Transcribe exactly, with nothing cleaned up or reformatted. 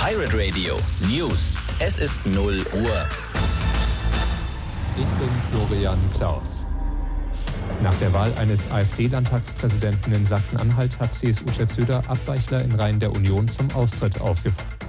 Pirate Radio News. Es ist null Uhr. Ich bin Florian Klaus. Nach der Wahl eines AfD-Landtagspräsidenten in Sachsen-Anhalt hat C S U-Chef Söder Abweichler in Reihen der Union zum Austritt aufgefordert.